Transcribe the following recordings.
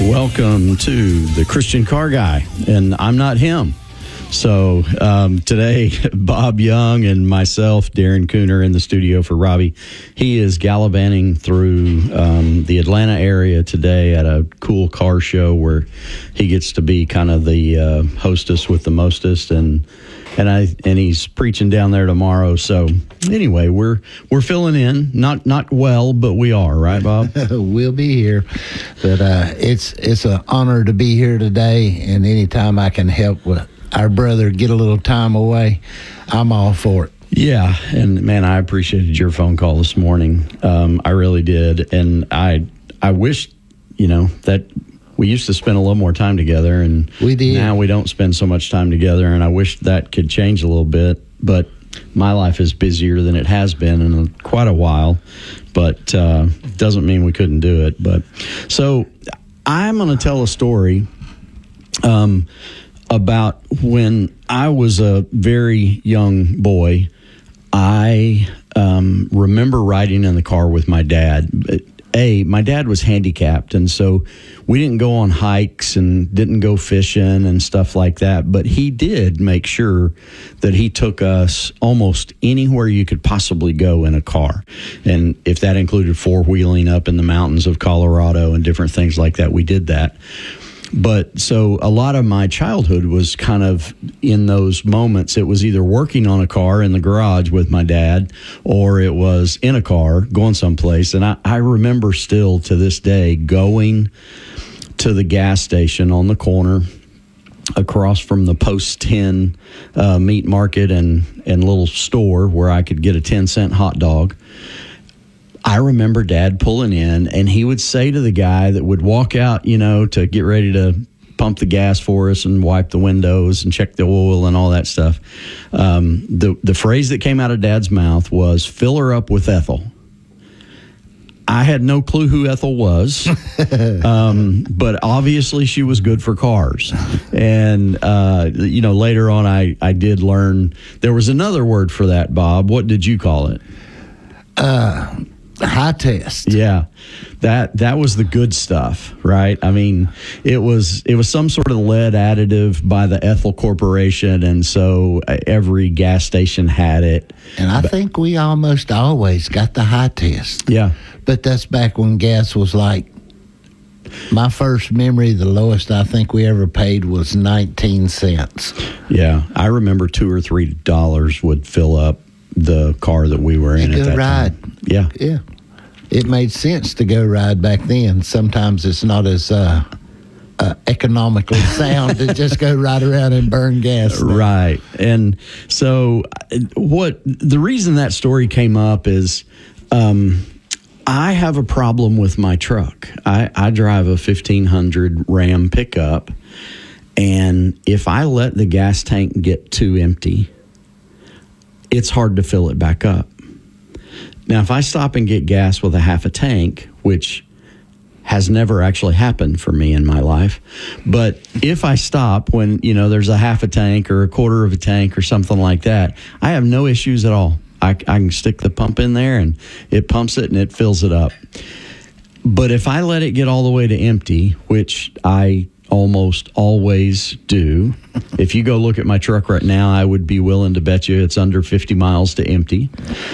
Welcome to the Christian Car Guy, and I'm not him. So today, Bob Young and myself, Darren Cooner, in the studio for Robbie. He is gallivanting through the Atlanta area today at a cool car show where he gets to be kind of the hostess with the mostest, and he's preaching down there tomorrow. So anyway, we're filling in, not well, but we are, right, Bob? We'll be here, but it's an honor to be here today, and anytime I can help with our brother get a little time away, I'm all for it. Yeah, and man, I appreciated your phone call this morning. I really did, and I wish, that we used to spend a little more time together, and we did. Now we don't spend so much time together, and I wish that could change a little bit, but my life is busier than it has been in quite a while, but doesn't mean we couldn't do it. But so I'm going to tell a story about when I was a very young boy. I remember riding in the car with my dad. My dad was handicapped, and so we didn't go on hikes and didn't go fishing and stuff like that, but he did make sure that he took us almost anywhere you could possibly go in a car. And if that included four-wheeling up in the mountains of Colorado and different things like that, we did that. But so a lot of my childhood was kind of in those moments. It was either working on a car in the garage with my dad, or it was in a car going someplace. And I remember still to this day going to the gas station on the corner across from the Post 10 meat market and little store where I could get a 10-cent hot dog. I remember Dad pulling in, and he would say to the guy that would walk out, to get ready to pump the gas for us and wipe the windows and check the oil and all that stuff. The phrase that came out of Dad's mouth was, "Fill her up with Ethel." I had no clue who Ethel was, but obviously she was good for cars. And, later on I did learn there was another word for that, Bob. What did you call it? High test. Yeah, that was the good stuff, right? I mean, it was some sort of lead additive by the Ethel Corporation, and so every gas station had it. And I think we almost always got the high test. Yeah, but that's back when gas was like. My first memory, the lowest I think we ever paid was 19 cents. Yeah, I remember $2 or $3 would fill up the car that we were in at that ride. time. Yeah. It made sense to go ride back then. Sometimes it's not as economically sound to just go right around and burn gas. Right. And so the reason that story came up is I have a problem with my truck. I drive a 1500 Ram pickup, and if I let the gas tank get too empty, it's hard to fill it back up. Now, if I stop and get gas with a half a tank, which has never actually happened for me in my life, but if I stop when, there's a half a tank or a quarter of a tank or something like that, I have no issues at all. I can stick the pump in there and it pumps it and it fills it up. But if I let it get all the way to empty, which I almost always do. If you go look at my truck right now, I would be willing to bet you it's under 50 miles to empty.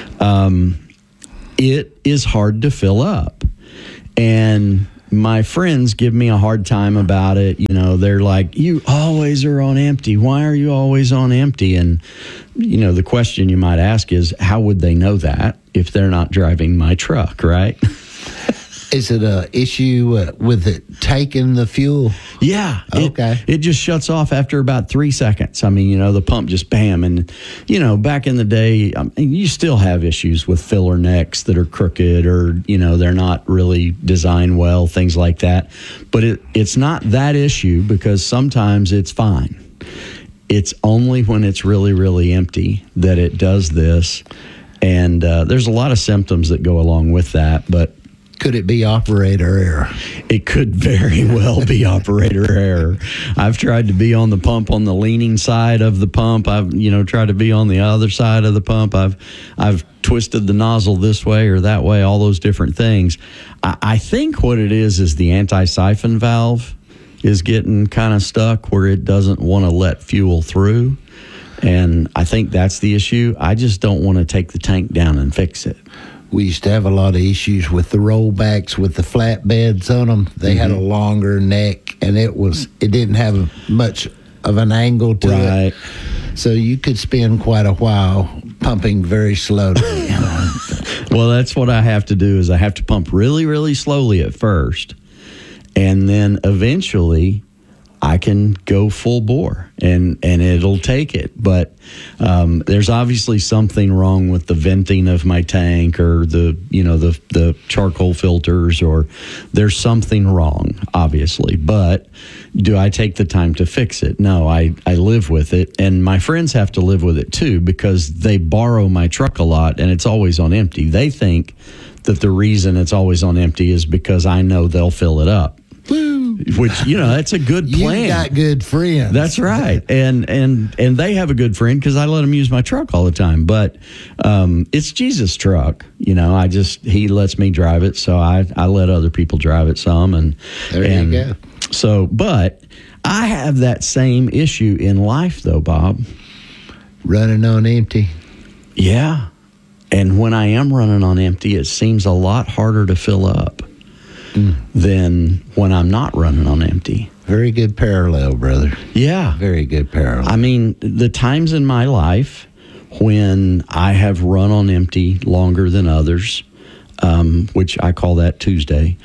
It is hard to fill up. And my friends give me a hard time about it. They're like, "You always are on empty. Why are you always on empty?" And, the question you might ask is, how would they know that if they're not driving my truck, right? Is it an issue with it taking the fuel? Yeah. Okay. It just shuts off after about 3 seconds. I mean, the pump just bam. And, back in the day, you still have issues with filler necks that are crooked or, they're not really designed well, things like that. But it's not that issue because sometimes it's fine. It's only when it's really, really empty that it does this. And there's a lot of symptoms that go along with that. But Could it be operator error? It could very well be operator error. I've tried to be on the pump on the leaning side of the pump. I've tried to be on the other side of the pump. I've twisted the nozzle this way or that way, all those different things. I think what it is the anti-siphon valve is getting kind of stuck where it doesn't want to let fuel through. And I think that's the issue. I just don't want to take the tank down and fix it. We used to have a lot of issues with the rollbacks with the flatbeds on them. They had a longer neck, and it didn't have much of an angle to it. So you could spend quite a while pumping very slowly. Well, that's what I have to do is I have to pump really, really slowly at first, and then eventually I can go full bore and it'll take it. But there's obviously something wrong with the venting of my tank or the charcoal filters, or there's something wrong, obviously. But do I take the time to fix it? No, I live with it. And my friends have to live with it too, because they borrow my truck a lot and it's always on empty. They think that the reason it's always on empty is because I know they'll fill it up. Which, that's a good plan. You got good friends. That's right. And they have a good friend because I let them use my truck all the time. But it's Jesus' truck. He lets me drive it. So I let other people drive it some. And there you go. So, but I have that same issue in life, though, Bob. Running on empty. Yeah. And when I am running on empty, it seems a lot harder to fill up than when I'm not running on empty. Very good parallel, brother. Yeah. Very good parallel. I mean, the times in my life when I have run on empty longer than others, which I call that Tuesday,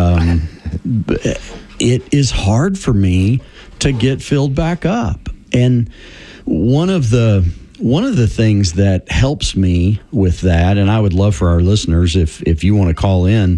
it is hard for me to get filled back up. And one of the things that helps me with that, and I would love for our listeners, if you want to call in,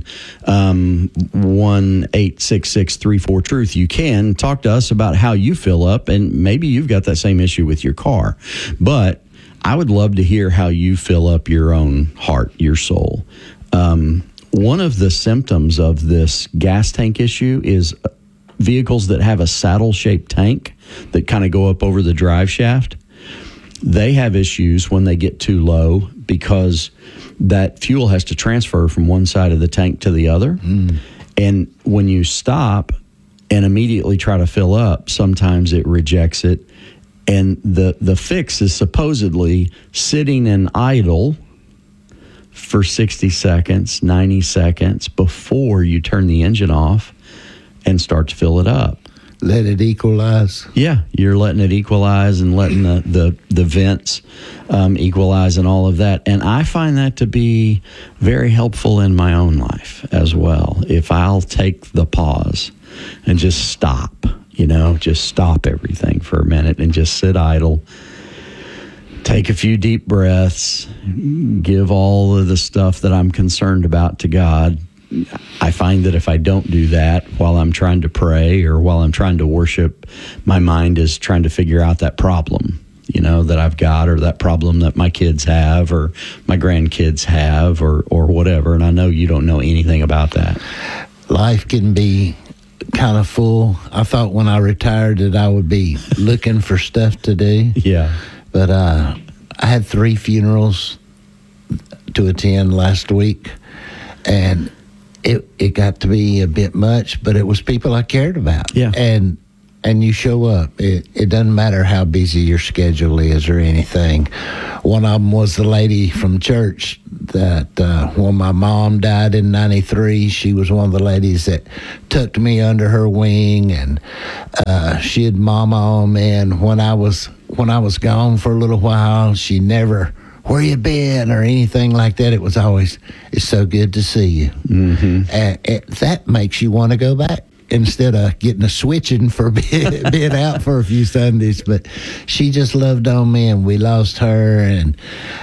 1-866-34-TRUTH, you can talk to us about how you fill up, and maybe you've got that same issue with your car. But I would love to hear how you fill up your own heart, your soul. One of the symptoms of this gas tank issue is vehicles that have a saddle-shaped tank that kind of go up over the drive shaft. They have issues when they get too low because that fuel has to transfer from one side of the tank to the other. And when you stop and immediately try to fill up, sometimes it rejects it. And the fix is supposedly sitting in idle for 60 seconds, 90 seconds before you turn the engine off and start to fill it up. Let it equalize. Yeah, you're letting it equalize and letting the vents equalize and all of that. And I find that to be very helpful in my own life as well. If I'll take the pause and just stop, just stop everything for a minute and just sit idle, take a few deep breaths, give all of the stuff that I'm concerned about to God. I find that if I don't do that while I'm trying to pray or while I'm trying to worship, my mind is trying to figure out that problem, that I've got, or that problem that my kids have or my grandkids have or whatever. And I know you don't know anything about that. Life can be kind of full. I thought when I retired that I would be looking for stuff to do. Yeah. But I had 3 funerals to attend last week, and it got to be a bit much, but it was people I cared about. Yeah. And you show up. It doesn't matter how busy your schedule is or anything. One of them was the lady from church that when my mom died in 93, she was one of the ladies that tucked me under her wing, and she had mama on me. And when I was gone for a little while, she never, where you been or anything like that. It was always, it's so good to see you. Mm-hmm. And that makes you want to go back instead of getting a switching for being out for a few Sundays. But she just loved on me, and we lost her, and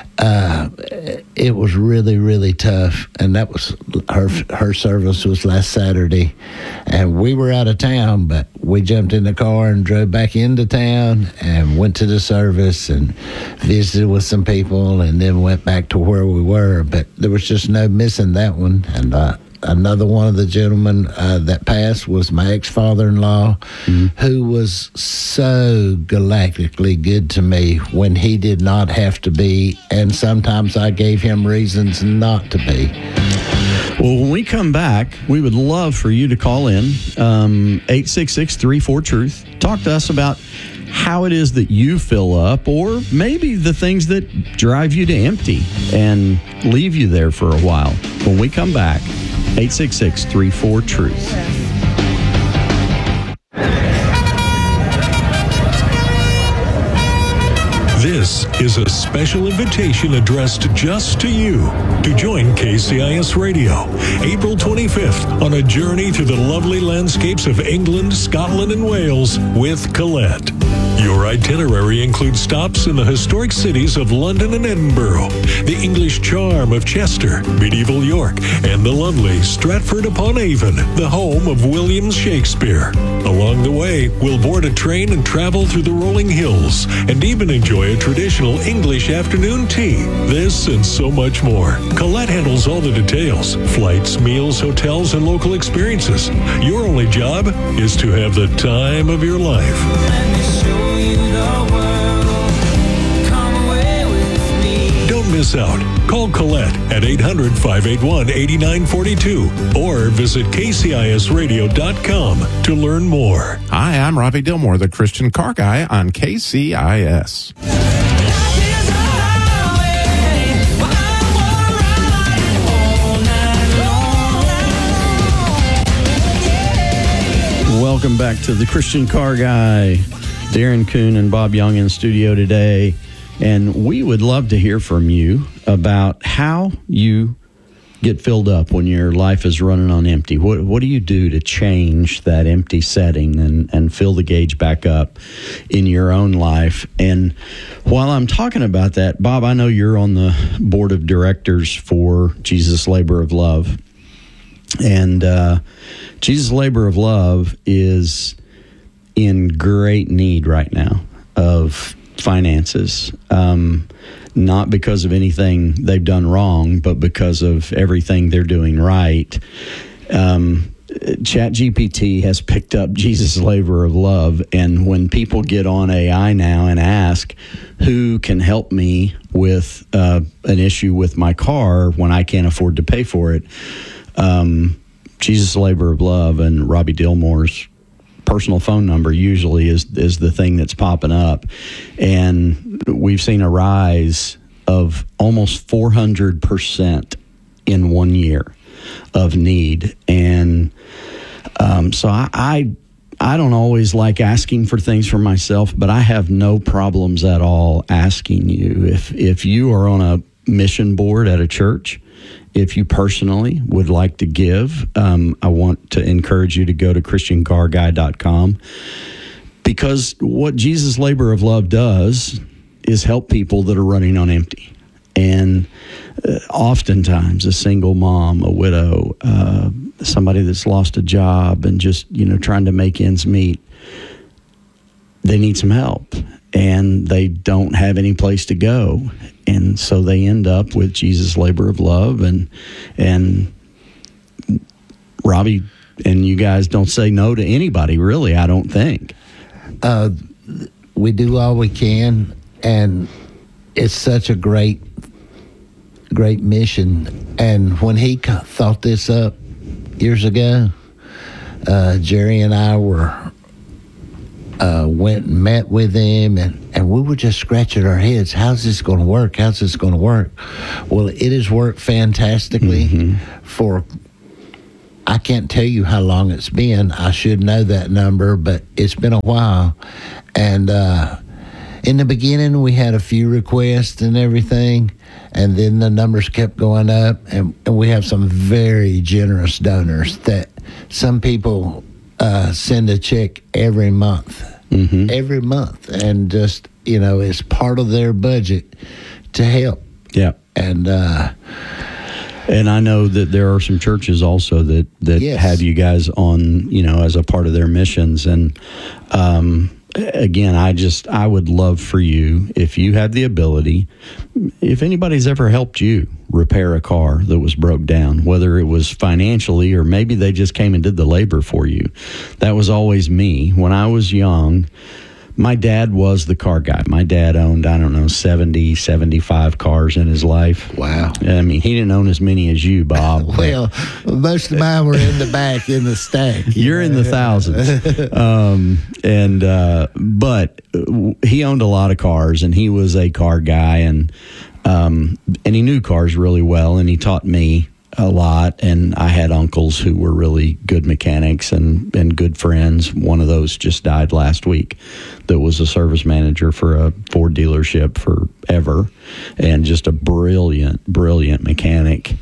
it was really, really tough. And that was her service was last Saturday, and we were out of town, but we jumped in the car and drove back into town and went to the service and visited with some people, and then went back to where we were. But there was just no missing that one, and another one of the gentlemen that passed was my ex-father-in-law, who was so galactically good to me when he did not have to be, and sometimes I gave him reasons not to be. Well, when we come back, we would love for you to call in, 866-34-TRUTH. Talk to us about how it is that you fill up, or maybe the things that drive you to empty and leave you there for a while. When we come back, 866-34-TRUTH. This is a special invitation addressed just to you to join KCIS Radio April 25th on a journey through the lovely landscapes of England, Scotland, and Wales with Colette. Your itinerary includes stops in the historic cities of London and Edinburgh, the English charm of Chester, medieval York, and the lovely Stratford-upon-Avon, the home of William Shakespeare. Along the way, we'll board a train and travel through the rolling hills, and even enjoy a traditional English afternoon tea. This and so much more. Colette handles all the details: flights, meals, hotels, and local experiences. Your only job is to have the time of your life. Don't miss out. Call Colette at 800-581-8942 or visit kcisradio.com to learn more. Hi, I'm Robbie Dillmore, the Christian Car Guy on KCIS. Welcome back to the Christian Car Guy. Darren Kuhn and Bob Young in studio today. And we would love to hear from you about how you get filled up when your life is running on empty. What do you do to change that empty setting and fill the gauge back up in your own life? And while I'm talking about that, Bob, I know you're on the board of directors for Jesus Labor of Love. And Jesus Labor of Love is in great need right now of finances, not because of anything they've done wrong, but because of everything they're doing right. ChatGPT has picked up Jesus Labor of Love, and when people get on AI now and ask, who can help me with an issue with my car when I can't afford to pay for it, Jesus Labor of Love and Robbie Dillmore's personal phone number usually is the thing that's popping up. And we've seen a rise of almost 400% in 1 year of need. And so I don't always like asking for things for myself, but I have no problems at all asking you. If you are on a mission board at a church, if you personally would like to give, I want to encourage you to go to ChristianCarGuy.com, because what Jesus Labor of Love does is help people that are running on empty. And oftentimes a single mom, a widow, somebody that's lost a job and just, trying to make ends meet, they need some help and they don't have any place to go. And so they end up with Jesus Labor of Love, and Robbie and you guys don't say no to anybody, really, I don't think. We do all we can, and it's such a great mission. And when he thought this up years ago, Jerry and I went and met with him, and we were just scratching our heads. How's this going to work? How's this going to work? Well, it has worked fantastically for, I can't tell you how long it's been. I should know that number, but it's been a while. And in the beginning, we had a few requests and everything, and then the numbers kept going up, and we have some very generous donors that some people send a check every month, and just, it's part of their budget to help. Yeah. And I know that there are some churches also that yes, have you guys on, as a part of their missions. And again, I would love for you, if you had the ability, if anybody's ever helped you repair a car that was broke down, whether it was financially or maybe they just came and did the labor for you. That was always me. When I was young, my dad was the car guy. My dad owned, 70, 75 cars in his life. Wow. I mean, he didn't own as many as you, Bob. Well, most of mine were in the back in the stack. You're in the thousands. But he owned a lot of cars, and he was a car guy, and he knew cars really well, and he taught me a lot. And I had uncles who were really good mechanics and good friends. One of those just died last week that was a service manager for a Ford dealership forever, and just a brilliant mechanic.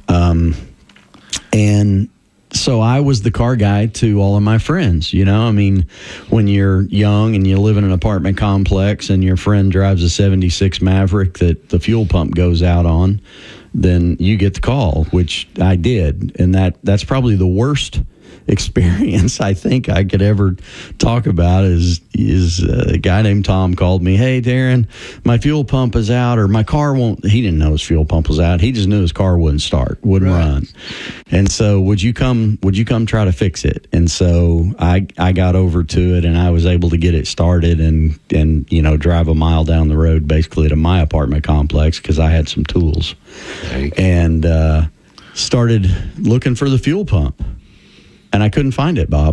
And so I was the car guy to all of my friends, I mean, when you're young and you live in an apartment complex and your friend drives a 76 Maverick that the fuel pump goes out on, then you get the call, which I did. And that's probably the worst experience I think I could ever talk about is a guy named Tom called me, "Hey, Darren, my fuel pump is out, or my car won't." He didn't know his fuel pump was out. He just knew his car wouldn't Right. run. And so would you come try to fix it? And so I got over to it, and I was able to get it started and drive a mile down the road basically to my apartment complex because I had some tools. And started looking for the fuel pump. And I couldn't find it, Bob.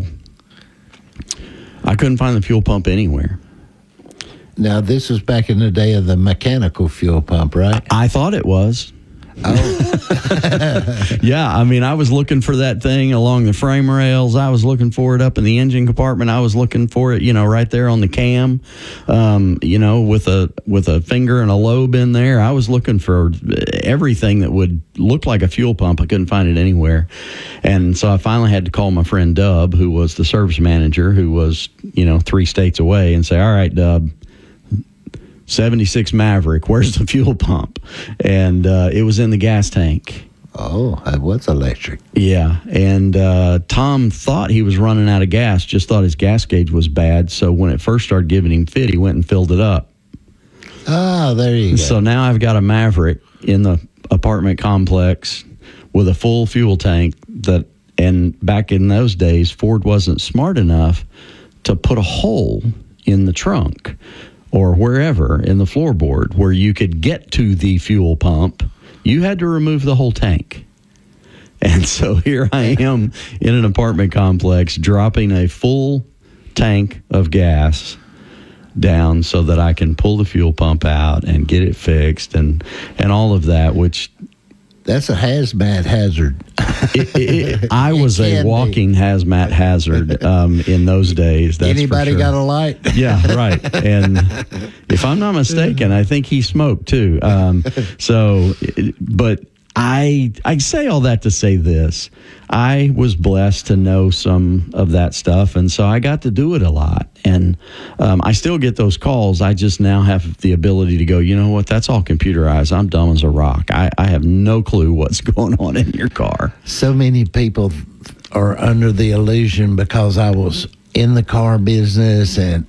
I couldn't find the fuel pump anywhere. Now, this was back in the day of the mechanical fuel pump, right? I thought it was. Oh. Yeah, I mean, I was looking for that thing along the frame rails. I was looking for it up in the engine compartment. I was looking for it, right there on the cam, with a finger and a lobe in there. I was looking for everything that would look like a fuel pump. I couldn't find it anywhere. And so I finally had to call my friend Dub, who was the service manager, who was, 3 states away, and say, "All right, Dub, 76 Maverick, where's the fuel pump?" And it was in the gas tank. Oh, it was electric. Yeah, and Tom thought he was running out of gas, just thought his gas gauge was bad. So when it first started giving him fit, he went and filled it up. Oh, there you go. So now I've got a Maverick in the apartment complex with a full fuel tank and back in those days, Ford wasn't smart enough to put a hole in the trunk or wherever in the floorboard where you could get to the fuel pump. You had to remove the whole tank. And so here I am in an apartment complex dropping a full tank of gas down so that I can pull the fuel pump out and get it fixed and all of that, which... That's a hazmat hazard. I was a walking hazmat hazard in those days. That's Anybody for sure. got a light? Yeah, right. And if I'm not mistaken, I think he smoked too. But I say all that to say this. I was blessed to know some of that stuff, and so I got to do it a lot. And I still get those calls. I just now have the ability to go, you know what, that's all computerized. I'm dumb as a rock. I have no clue what's going on in your car. So many people are under the illusion because I was in the car business and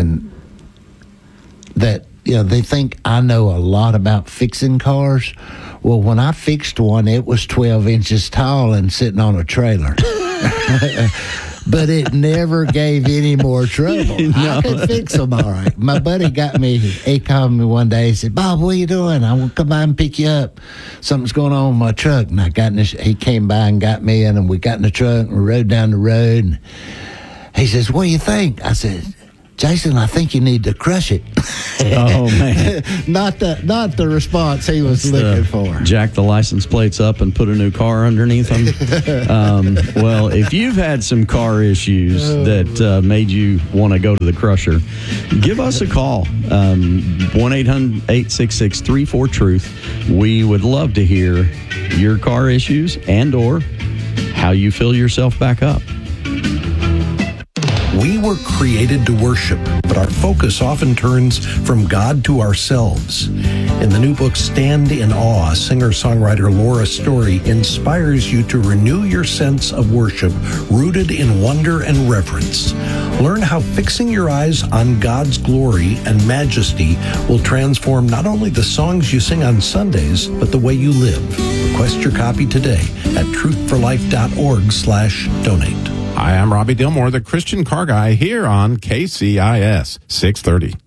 that they think I know a lot about fixing cars. Well, when I fixed one, it was 12 inches tall and sitting on a trailer. But it never gave any more trouble. No. I could fix them all right. My buddy he called me one day. He said, "Bob, what are you doing? I want to come by and pick you up. Something's going on with my truck." And he came by and got me in, and we got in the truck and we rode down the road. And he says, "What do you think?" I said, "Jason, I think you need to crush it." Oh, man. Not the response he was looking for. Jack the license plates up and put a new car underneath them. Well, if you've had some car issues that made you want to go to the crusher, give us a call. 1-800-866-34-TRUTH. We would love to hear your car issues and or how you fill yourself back up. We were created to worship, but our focus often turns from God to ourselves. In the new book, Stand in Awe, singer-songwriter Laura Story inspires you to renew your sense of worship rooted in wonder and reverence. Learn how fixing your eyes on God's glory and majesty will transform not only the songs you sing on Sundays, but the way you live. Request your copy today at truthforlife.org/donate. Hi, I'm Robbie Dilmore, the Christian Car Guy, here on KCIS 630.